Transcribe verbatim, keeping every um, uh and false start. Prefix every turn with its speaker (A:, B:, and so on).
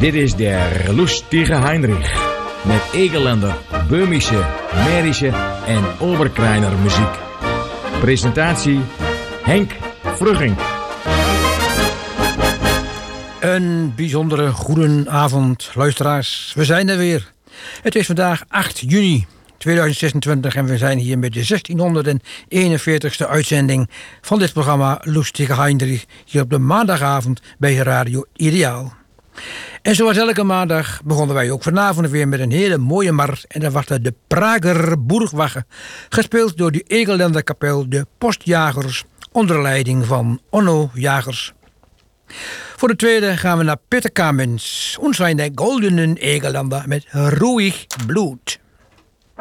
A: Dit is de Lustige Heinrich met Egerländer, Böhmische, Mährische en Oberkrainer muziek. Presentatie Henk Frugging.
B: Een bijzondere goede avond, luisteraars. We zijn er weer. Het is vandaag acht juni tweeduizend zesentwintig en we zijn hier met de zestienhonderdeenenveertigste uitzending van dit programma Lustige Heinrich hier op de maandagavond bij Radio Ideaal. En zoals elke maandag begonnen wij ook vanavond weer met een hele mooie mars en dat was de Prager Burgwache, gespeeld door de Egerländer kapel De Postjagers onder leiding van Onno Jagers. Voor de tweede gaan we naar Peter Kamens, ons zijn de Goldenen Egerländer met Ruhig Blut.